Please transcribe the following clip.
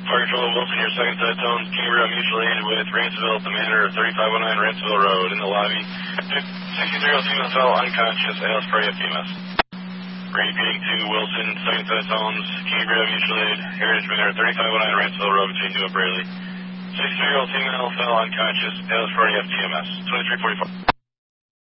Fire Control Wilson, your second set of tones, King Route Mutual Aid with Ransomville at the Manor, 3509 Ransomville Road in the lobby. 60 female fell unconscious, ALS Prairie FTMS. Repeating to Wilson, second set of tones, King Route Mutual Aid, Heritage Manor, 3509 Ransomville Road between New and Braley. 63-year-old female fell unconscious, ALS Prairie FTMS, 2344.